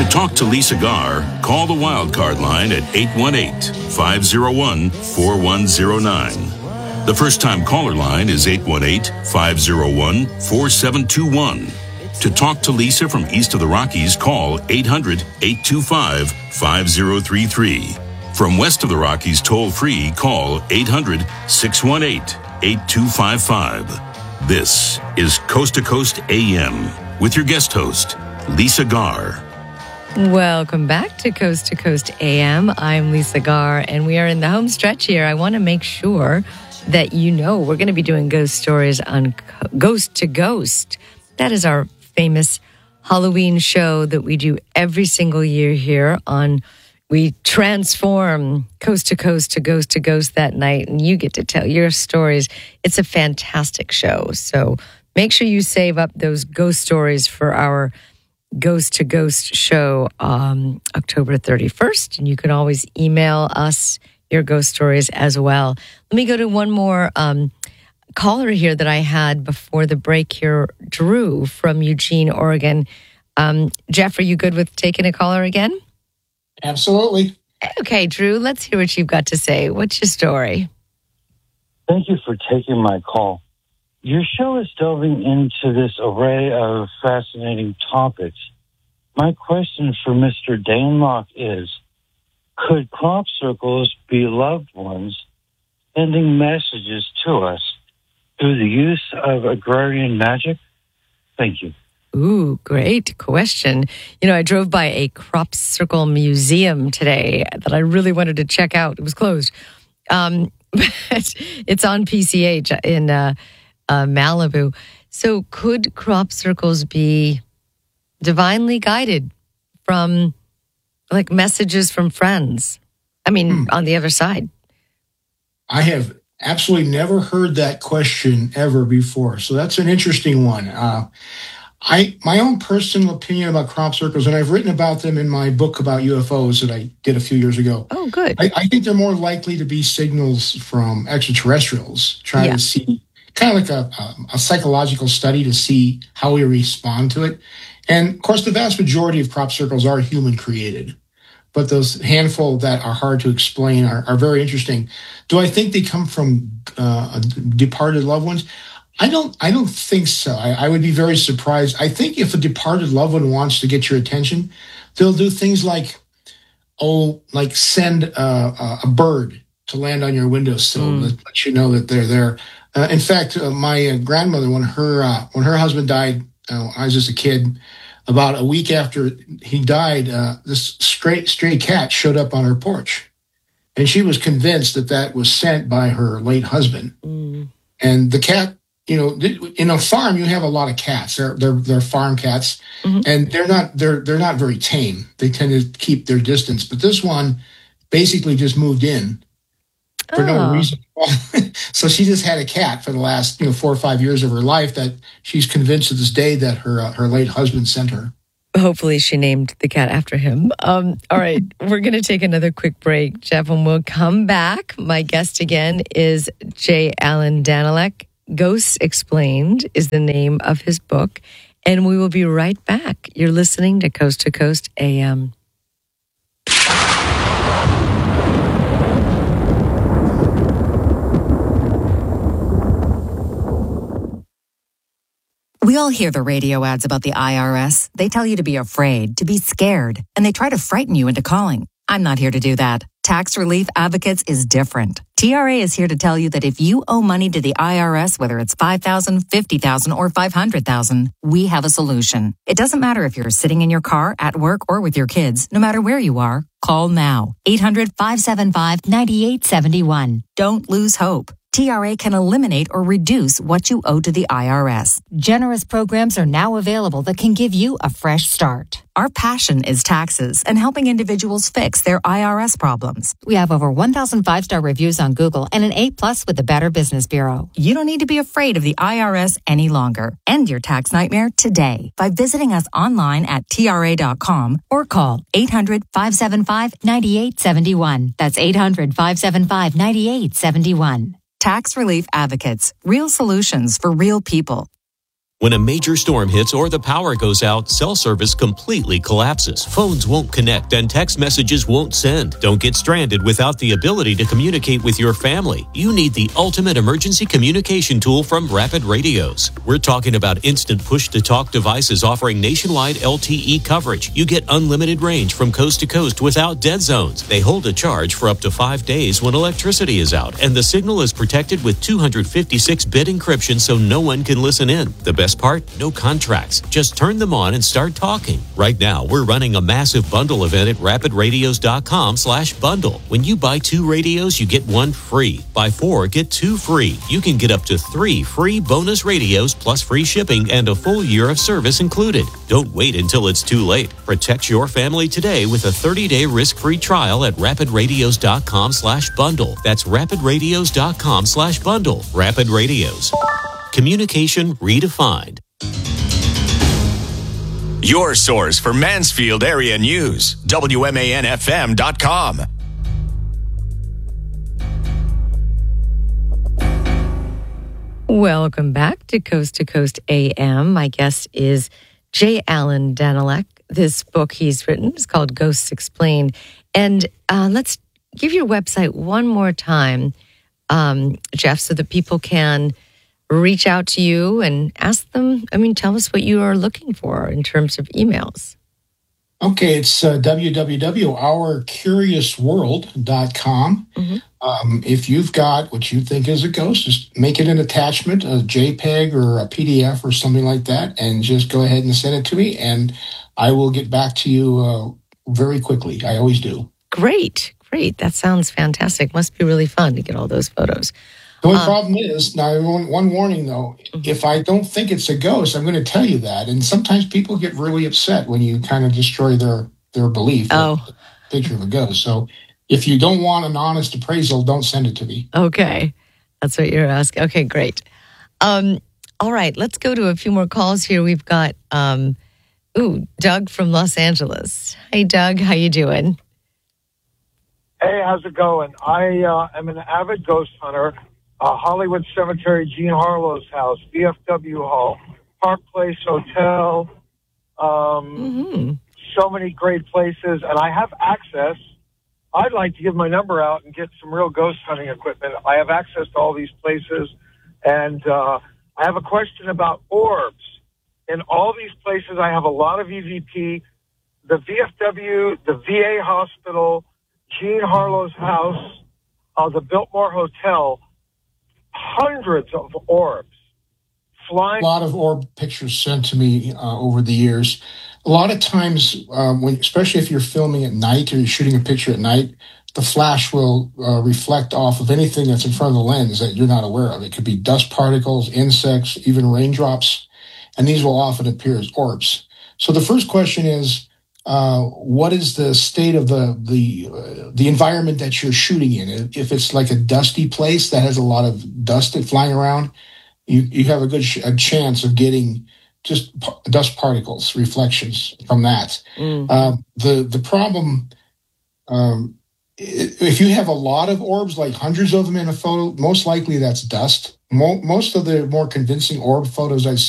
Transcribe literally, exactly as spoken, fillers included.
To talk to Lisa Garr, call the Wildcard line at eight one eight, five oh one, four one oh nine. The first-time caller line is eight one eight, five oh one, four seven two one. To talk to Lisa from east of the Rockies, call eight hundred, eight two five, five oh three three. From west of the Rockies, toll-free, call eight hundred, six one eight, eight two five five. This is Coast to Coast A M with your guest host, Lisa Garr. Welcome back to Coast to Coast A M. I'm Lisa Garr, and we are in the home stretch here. I want to make sure that you know we're going to be doing ghost stories on Ghost to Ghost. That is our famous Halloween show that we do every single year here on. We transform Coast to Coast to Ghost to Ghost that night, and you get to tell your stories. It's a fantastic show. So make sure you save up those ghost stories for our Ghost to Ghost show um, October thirty-first. And you can always email us your ghost stories as well. Let me go to one more um, caller here that I had before the break here. Drew from Eugene, Oregon. Um, Jeff, are you good with taking a caller again? Absolutely. Okay, Drew, let's hear what you've got to say. What's your story? Thank you for taking my call. Your show is delving into this array of fascinating topics. My question for Mister Danlock is, could crop circles be loved ones sending messages to us through the use of agrarian magic? Thank you. Ooh, great question. You know, I drove by a crop circle museum today that I really wanted to check out. It was closed. Um, but it's on P C H in uh, uh, Malibu. So could crop circles be divinely guided from, like, messages from friends? I mean, hmm. on the other side. I have absolutely never heard that question ever before. So that's an interesting one. Uh, I my own personal opinion about crop circles, and I've written about them in my book about U F Os that I did a few years ago. Oh, good. I, I think they're more likely to be signals from extraterrestrials trying yeah. to see, kind of like a, a, a psychological study to see how we respond to it. And, of course, the vast majority of crop circles are human-created, but those handful that are hard to explain are, are very interesting. Do I think they come from uh, departed loved ones? I don't I don't think so. I, I would be very surprised. I think if a departed loved one wants to get your attention, they'll do things like, oh, like send uh, a bird to land on your windowsill, mm. to let you know that they're there. Uh, in fact, uh, my uh, grandmother, when her uh, when her husband died, uh, I was just a kid, about a week after he died, uh, this stray, stray cat showed up on her porch. And she was convinced that that was sent by her late husband. Mm. And the cat, you know, in a farm, you have a lot of cats. They're they're, they're farm cats, mm-hmm. and they're not they're they're not very tame. They tend to keep their distance. But this one basically just moved in for oh. no reason. So she just had a cat for the last you know four or five years of her life that she's convinced to this day that her uh, her late husband sent her. Hopefully she named the cat after him. Um, all right, we're going to take another quick break, Jeff, and we'll come back. My guest again is J. Allen Danilek. Ghosts Explained is the name of his book, and we will be right back. You're listening to Coast to Coast A M. We all hear the radio ads about the I R S. They tell you to be afraid, to be scared, and they try to frighten you into calling. I'm not here to do that. Tax Relief Advocates is different. T R A is here to tell you that if you owe money to the I R S, whether it's five thousand dollars, fifty thousand dollars, or five hundred thousand dollars, we have a solution. It doesn't matter if you're sitting in your car, at work, or with your kids. No matter where you are, call now. eight hundred, five seven five, nine eight seven one. Don't lose hope. T R A can eliminate or reduce what you owe to the I R S. Generous programs are now available that can give you a fresh start. Our passion is taxes and helping individuals fix their I R S problems. We have over one thousand five-star reviews on Google and an A plus with the Better Business Bureau. You don't need to be afraid of the I R S any longer. End your tax nightmare today by visiting us online at T R A dot com or call eight hundred, five seven five, nine eight seven one. That's eight hundred, five seven five, nine eight seven one. Tax Relief Advocates. Real solutions for real people. When a major storm hits or the power goes out, cell service completely collapses. Phones won't connect and text messages won't send. Don't get stranded without the ability to communicate with your family. You need the ultimate emergency communication tool from Rapid Radios. We're talking about instant push-to-talk devices offering nationwide L T E coverage. You get unlimited range from coast to coast without dead zones. They hold a charge for up to five days when electricity is out, and the signal is protected with two fifty-six bit encryption so no one can listen in. The best part? No contracts. Just turn them on and start talking. Right now, we're running a massive bundle event at rapidradios.com slash bundle. When you buy two radios, you get one free. Buy four, get two free. You can get up to three free bonus radios plus free shipping and a full year of service included. Don't wait until it's too late. Protect your family today with a thirty-day risk-free trial at rapidradios.com slash bundle. That's rapidradios.com slash bundle. Rapid Radios. Communication redefined. Your source for Mansfield area news. W M A N F M dot com. Welcome back to Coast to Coast A M. My guest is J. Allen Danilek. This book he's written is called Ghosts Explained. And uh, let's give your website one more time, um, Jeff, so that people can reach out to you and ask them, I mean, tell us what you are looking for in terms of emails. Okay, it's uh, w w w dot our curious world dot com. Mm-hmm. Um, if you've got what you think is a ghost, just make it an attachment, a JPEG or a P D F or something like that, and just go ahead and send it to me, and I will get back to you uh, very quickly. I always do. Great, great. That sounds fantastic. Must be really fun to get all those photos. The only um, problem is, now one, one warning though, mm-hmm. if I don't think it's a ghost, I'm going to tell you that. And sometimes people get really upset when you kind of destroy their, their belief. Oh. That the picture of a ghost. So if you don't want an honest appraisal, don't send it to me. Okay. That's what you're asking. Okay, great. Um, all right, let's go to a few more calls here. We've got, um, ooh, Doug from Los Angeles. Hey, Doug, how you doing? Hey, how's it going? I uh, am an avid ghost hunter. Uh, Hollywood Cemetery, Jean Harlow's house, V F W Hall, Park Place Hotel, um, mm-hmm. so many great places, and I have access. I'd like to give my number out and get some real ghost hunting equipment. I have access to all these places, and uh, I have a question about orbs. In all these places, I have a lot of E V P, the V F W, the V A hospital, Jean Harlow's house, uh, the Biltmore Hotel, hundreds of orbs flying. A lot of orb pictures sent to me uh, over the years. A lot of times, um, when, especially if you're filming at night or you're shooting a picture at night, the flash will uh, reflect off of anything that's in front of the lens that you're not aware of. It could be dust particles, insects, even raindrops, and these will often appear as orbs. So the first question is, Uh, what is the state of the the uh, the environment that you're shooting in? If it's like a dusty place that has a lot of dust flying around, you you have a good sh- a chance of getting just p- dust particles, reflections from that. Mm. Uh, the the problem, um, if you have a lot of orbs, like hundreds of them in a photo, most likely that's dust. Mo- most of the more convincing orb photos I've